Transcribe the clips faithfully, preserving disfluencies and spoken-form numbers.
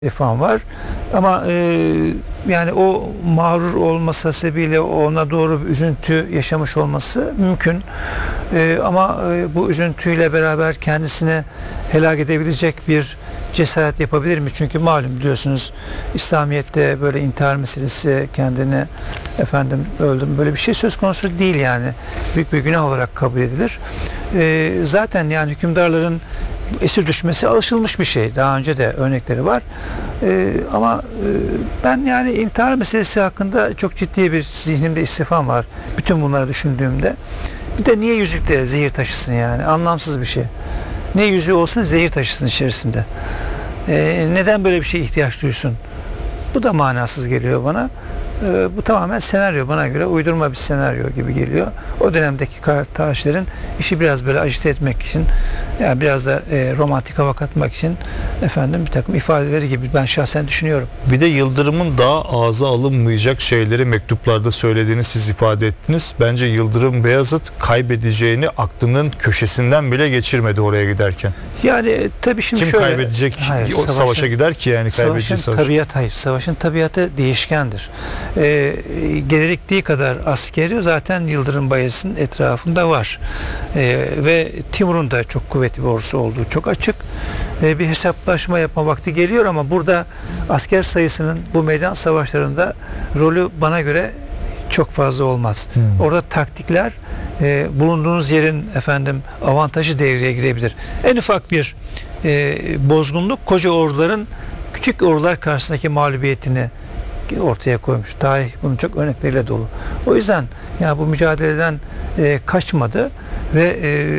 falan var. Ama e, yani o mağrur olması sebebiyle ona doğru bir üzüntü yaşamış olması mümkün. E, ama e, bu üzüntüyle beraber kendisini helak edebilecek bir cesaret yapabilir mi? Çünkü malum biliyorsunuz İslamiyet'te böyle intihar meselesi, kendini efendim öldüm böyle bir şey söz konusu değil yani. Büyük bir günah olarak kabul edilir. E, zaten yani hükümdarların esir düşmesi alışılmış bir şey. Daha önce de örnekleri var. Ee, ama e, ben yani intihar meselesi hakkında çok ciddi bir zihnimde istifam var. Bütün bunları düşündüğümde. Bir de niye yüzükle zehir taşısın yani? Anlamsız bir şey. Ne yüzüğü olsun zehir taşısın içerisinde. Ee, neden böyle bir şeye ihtiyaç duysun? Bu da manasız geliyor bana. Ee, bu tamamen senaryo, bana göre uydurma bir senaryo gibi geliyor. O dönemdeki tarihçilerin işi biraz böyle ajite etmek için, yani biraz da e, romantik hava katmak için efendim bir takım ifadeleri gibi ben şahsen düşünüyorum. Bir de Yıldırım'ın daha ağza alınmayacak şeyleri mektuplarda söylediğini siz ifade ettiniz. Bence Yıldırım Beyazıt kaybedeceğini aklının köşesinden bile geçirmedi oraya giderken. Yani tabii şimdi kim şöyle, kaybedecek hayır, o savaşın, savaşa gider ki yani kaybedeceği savaşın savaş. tabiat hayır. Savaşın tabiatı değişkendir. Ee, gerektiği kadar askeri zaten Yıldırım Bayezid'in etrafında var. Ee, ve Timur'un da çok kuvvetli bir ordusu olduğu çok açık. Ee, bir hesaplaşma yapma vakti geliyor ama burada asker sayısının bu meydan savaşlarında rolü bana göre çok fazla olmaz. Hmm. Orada taktikler, e, bulunduğunuz yerin efendim avantajı devreye girebilir. En ufak bir e, bozgunluk koca orduların küçük ordular karşısındaki mağlubiyetini ortaya koymuş. Tarih bunun çok örnekleriyle dolu. O yüzden ya bu mücadeleden e, kaçmadı ve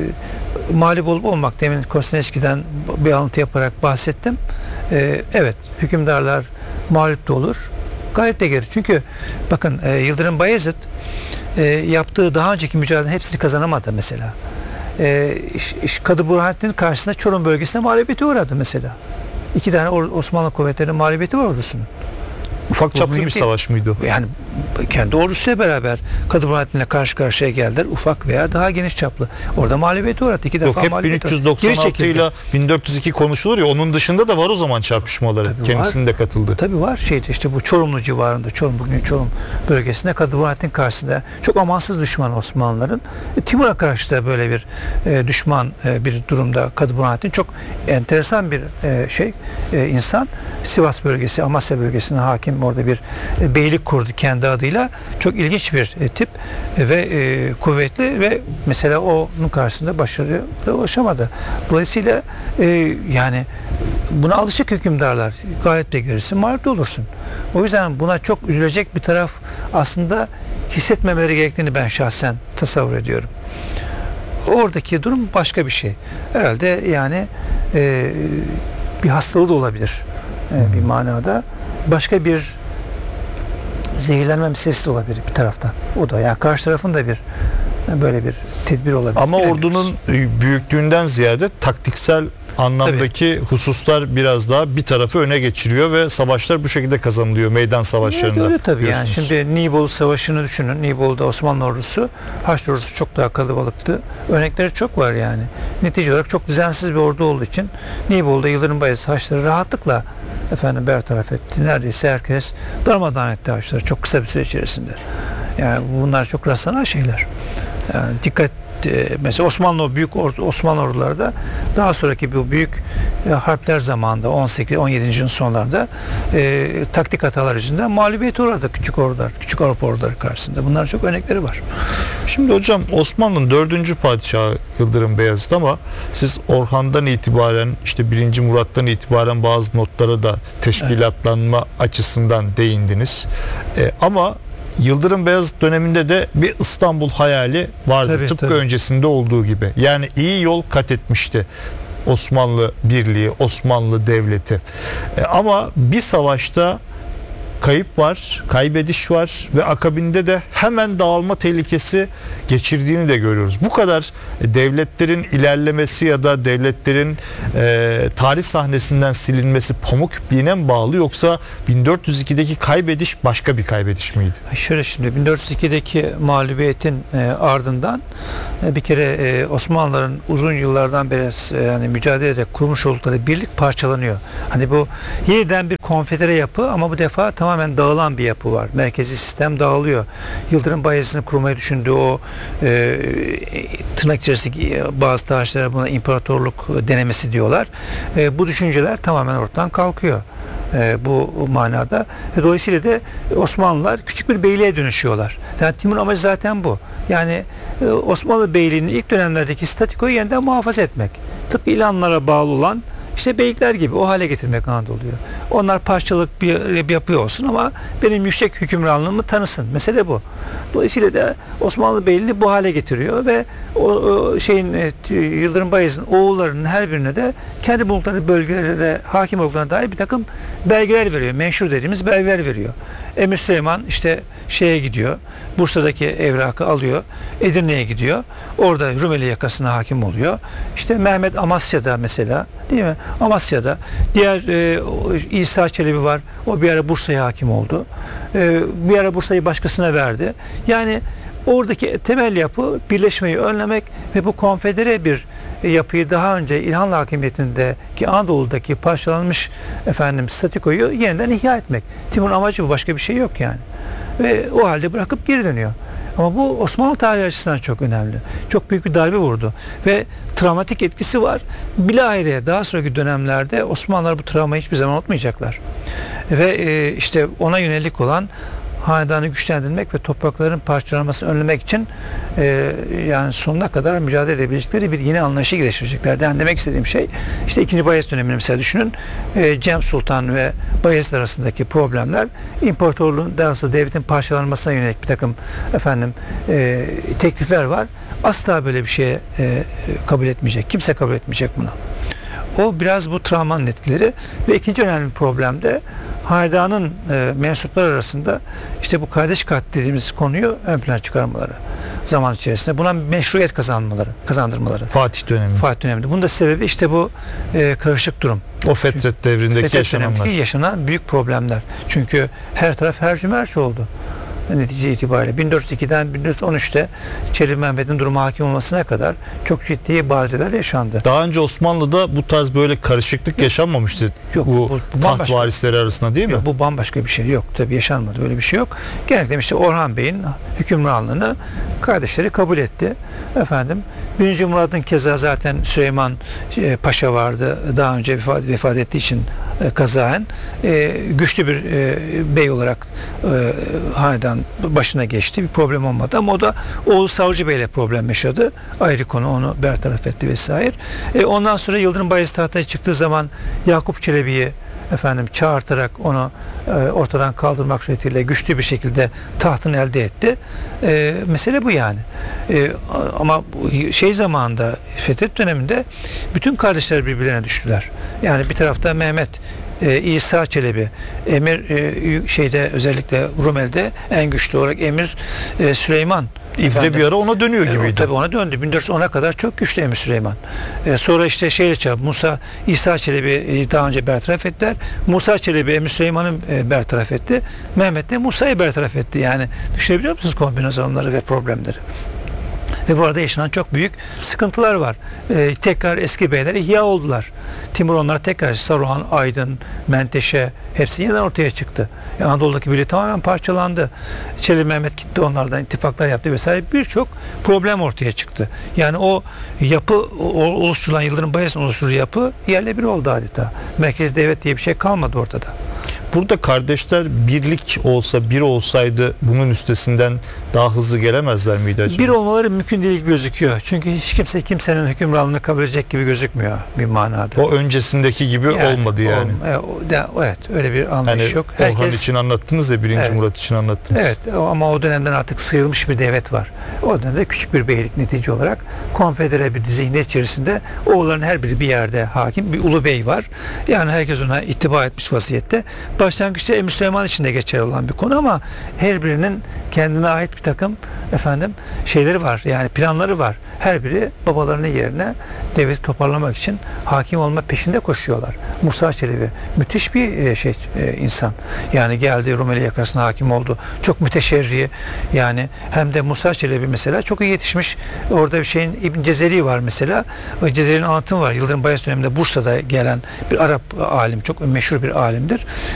e, mağlup olup olmak, demin Kosteneçki'den bir alıntı yaparak bahsettim. E, evet, hükümdarlar mağlup da olur. Gayet de gelir. Çünkü bakın e, Yıldırım Bayezid e, yaptığı daha önceki mücadelenin hepsini kazanamadı mesela. E, iş, iş, Kadı Burhanettin'in karşısında Çorum bölgesine mağlubiyete uğradı mesela. İki tane Osmanlı kuvvetlerinin mağlubiyeti var ordusunun. Ufak çaplı bir savaş mıydı o? Yani kendi ordusuyla beraber Kadı Burhanettin'le karşı karşıya geldiler. Ufak veya daha geniş çaplı. Orada mağlubiyeti uğradı. İki defa Yok, hep mağlubiyeti bin üç yüz doksan altı ile bin dört yüz iki konuşulur ya, onun dışında da var o zaman çarpışmaları. Tabii kendisinin var. de katıldı. Tabii var. Şeydi işte bu Çorumlu civarında, Çorum bugün Çorum bölgesinde Kadı Burhanettin karşısında çok amansız düşman Osmanlıların. E, Timur'a karşı da böyle bir e, düşman e, bir durumda Kadı Burhanettin çok enteresan bir e, şey e, insan. Sivas bölgesi, Amasya bölgesine hakim, orada bir e, beylik kurdu kendi adıyla. Çok ilginç bir e, tip e, ve e, kuvvetli ve mesela onun karşısında başarıya ulaşamadı. Dolayısıyla e, yani buna alışık hükümdarlar galip de gelirsin, mağlup da olursun. O yüzden buna çok üzülecek bir taraf aslında hissetmemeleri gerektiğini ben şahsen tasavvur ediyorum. Oradaki durum başka bir şey. Herhalde yani e, bir hastalığı da olabilir e, bir manada. Başka bir zehirlenme meselesi de olabilir bir taraftan. O da yani karşı tarafın da bir böyle bir tedbir olabilir. Ama ordunun büyüklüğünden ziyade taktiksel anlamdaki tabii hususlar biraz daha bir tarafı öne geçiriyor ve savaşlar bu şekilde kazanılıyor meydan savaşlarında. Evet, öyle tabii yani. Şimdi Nibolu Savaşı'nı düşünün. Nibolu'da Osmanlı ordusu, Haçlı ordusu çok daha kalabalıktı. Örnekleri çok var yani. Netice olarak çok düzensiz bir ordu olduğu için Nibolu'da Yıldırım Bayezid Haçlıları rahatlıkla efendim bertaraf etti. Neredeyse herkes darmadağın etti Haçlıları çok kısa bir süre içerisinde. Yani bunlar çok rastlanan şeyler. Yani dikkat mesela Osmanlı büyük ordu, Osmanlı ordularda daha sonraki bu büyük e, harpler zamanında on sekiz on yedinci yılın sonlarında e, taktik hatalar yüzünden mağlubiyete uğradı küçük ordular, küçük Avrupa orduları karşısında. Bunların çok örnekleri var. Şimdi hocam Osmanlı'nın dördüncü padişahı Yıldırım Beyazıt ama siz Orhan'dan itibaren işte birinci Murat'tan itibaren bazı notlara da teşkilatlanma evet. açısından değindiniz. E, ama Yıldırım Beyazıt döneminde de bir İstanbul hayali vardı. Tabii, tıpkı tabii. öncesinde olduğu gibi. Yani iyi yol kat etmişti Osmanlı Birliği, Osmanlı Devleti. E, ama bir savaşta kayıp var, kaybediş var ve akabinde de hemen dağılma tehlikesi geçirdiğini de görüyoruz. Bu kadar devletlerin ilerlemesi ya da devletlerin e, tarih sahnesinden silinmesi pamuk ipliğine mi bağlı, yoksa bin dört yüz ikideki kaybediş başka bir kaybediş miydi? Şöyle, şimdi bin dört yüz ikideki mağlubiyetin e, ardından e, bir kere e, Osmanlıların uzun yıllardan beri e, yani mücadele ederek kurmuş oldukları birlik parçalanıyor. Hani bu yeniden bir konfedere yapı ama bu defa tamamen dağılan bir yapı var. Merkezi sistem dağılıyor. Yıldırım Bayezid'in kurmayı düşündüğü o e, tırnak içerisindeki bazı tarihçiler buna imparatorluk denemesi diyorlar. E, bu düşünceler tamamen ortadan kalkıyor. E, bu manada. E, dolayısıyla da Osmanlılar küçük bir beyliğe dönüşüyorlar. Yani Timur'un amacı zaten bu. Yani e, Osmanlı Beyliği'nin ilk dönemlerdeki statikoyu yeniden muhafaza etmek. Tıpkı ilanlara bağlı olan işte beylikler gibi o hale getirmek Anadolu'yu. Onlar parçalık bir, bir yapı olsun ama benim yüksek hükümranlığımı tanısın. Mesele bu. Dolayısıyla da Osmanlı Beyliğini bu hale getiriyor ve o, o şeyin e, Yıldırım Bayezid'in oğullarının her birine de kendi bulundukları bölgelere hakim olduklarına dair bir takım belgeler veriyor. Menşur dediğimiz belgeler veriyor. Emir Süleyman işte şeye gidiyor. Bursa'daki evrakı alıyor. Edirne'ye gidiyor. Orada Rumeli yakasına hakim oluyor. İşte Mehmet Amasya'da mesela, değil mi? Amasya'da. Diğer e, İsa Çelebi var. O bir ara Bursa'ya hakim oldu. E, bir ara Bursa'yı başkasına verdi. Yani oradaki temel yapı birleşmeyi önlemek ve bu konfedere bir yapıyı daha önce İlhanlı hakimiyetindeki Anadolu'daki parçalanmış efendim statikoyu yeniden ihya etmek. Timur'un amacı bu, başka bir şey yok yani. Ve o halde bırakıp geri dönüyor. Ama bu Osmanlı tarihi açısından çok önemli. Çok büyük bir darbe vurdu. Ve travmatik etkisi var. Bilahare daha sonraki dönemlerde Osmanlılar bu travmayı hiçbir zaman unutmayacaklar. Ve e, işte ona yönelik olan hanedanı güçlendirmek ve toprakların parçalanmasını önlemek için e, yani sonuna kadar mücadele edebilecekleri bir yeni anlayışı geliştirecekler. Yani demek istediğim şey, işte ikinci Bayezid dönemini mesela düşünün. E, Cem Sultan ve Bayezid arasındaki problemler imparatorluğun, daha sonra devletin parçalanmasına yönelik bir takım efendim e, teklifler var. Asla böyle bir şeye e, kabul etmeyecek. Kimse kabul etmeyecek bunu. O biraz bu travmanın etkileri ve ikinci önemli problem de hanedanın e, mensupları arasında işte bu kardeş katli dediğimiz konuyu ön plana çıkarmaları zaman içerisinde. Buna meşruiyet kazanmaları, kazandırmaları. Fatih dönemi. Fatih döneminde. Bunun da sebebi işte bu e, karışık durum. O Fetret devrindeki Fetret yaşananlar. dönemindeki yaşanan büyük problemler. Çünkü her taraf hercümerç oldu. Netice itibariyle bin dört yüz ikiden bin dört yüz on üçte Çelebi Mehmet'in durumu hakim olmasına kadar çok ciddi badireler yaşandı. Daha önce Osmanlı'da bu tarz böyle karışıklık yaşanmamıştı. Yok, bu, bu, bu taht bambaşka. varisleri arasında, değil mi? Yok, bu bambaşka bir şey. Yok, tabii yaşanmadı, böyle bir şey yok. Genellikle işte Orhan Bey'in hükümranlığını kardeşleri kabul etti. Efendim birinci Murad'ın keza zaten Süleyman e, Paşa vardı. Daha önce vefat, vefat ettiği için e, kazaen e, güçlü bir e, bey olarak e, hanedan başına geçti. Bir problem olmadı ama o da oğlu Savcı Bey'le problem yaşadı. Ayrı konu, onu bertaraf etti vesaire. E, ondan sonra Yıldırım Bayezid tahtaya çıktığı zaman Yakup Çelebi'yi efendim çağırtarak onu e, ortadan kaldırmak suretiyle güçlü bir şekilde tahtını elde etti. E, mesele bu yani. E, ama şey zamanında, Fetret döneminde bütün kardeşler birbirlerine düştüler. Yani bir tarafta Mehmet e, İsa Çelebi, Emir e, şeyde özellikle Rumeli'de en güçlü olarak Emir e, Süleyman. İbre bir ara ona dönüyor E, gibiydi. tabii ona döndü. bin dört yüz ona kadar çok güçlü Emir Süleyman. E, sonra işte şeyle çağırdı. Musa, İsa Çelebi e, daha önce bertaraf ettiler. Musa Çelebi Emir Süleyman'ı e, bertaraf etti. Mehmet de Musa'yı bertaraf etti. Yani düşünebiliyor musunuz kombinasyonları ve problemleri? Ve bu arada yaşanan çok büyük sıkıntılar var. Ee, tekrar eski beyler ihya oldular. Timur onlar tekrar Saruhan, Aydın, Menteşe hepsi yeniden ortaya çıktı. Yani Anadolu'daki birliği tamamen parçalandı. Çelebi Mehmet gitti, onlardan ittifaklar yaptı vesaire. Birçok problem ortaya çıktı. Yani o yapı, o oluşturulan Yıldırım Bayezid'in oluşturduğu yapı yerle bir oldu adeta. Merkezi devlet diye bir şey kalmadı ortada. Burada kardeşler birlik olsa, bir olsaydı bunun üstesinden daha hızlı gelemezler miydi acaba? Bir olmaları mümkün değil gibi gözüküyor. Çünkü hiç kimse kimsenin hükümranlığını kabul edecek gibi gözükmüyor bir manada. O öncesindeki gibi Yani, olmadı yani. Ol, e, o, de, evet, öyle bir anlayış Yani yok. Orhan için anlattınız ya, birinci Evet. Murat için anlattınız. Evet, ama o dönemden artık sıyrılmış bir devlet var. O dönemde küçük bir beylik netice olarak konfedere bir zihniyet içerisinde oğulların her biri bir yerde hakim, bir ulu bey var. Yani herkes ona ittiba etmiş vaziyette. başlangıçta Emir Süleyman için de geçerli olan bir konu ama her birinin kendine ait bir takım efendim şeyleri var. Yani planları var. Her biri babalarının yerine devleti toparlamak için hakim olma peşinde koşuyorlar. Musa Çelebi müthiş bir e, şey e, insan. Yani geldi Rumeli yakasına hakim oldu. Çok müteşerri. Yani hem de Musa Çelebi mesela çok iyi yetişmiş. Orada bir şeyin İbn Cezeri var mesela. O Cezeri'nin anlatımı var. Yıldırım Bayezid döneminde Bursa'da gelen bir Arap alim. Çok meşhur bir alimdir.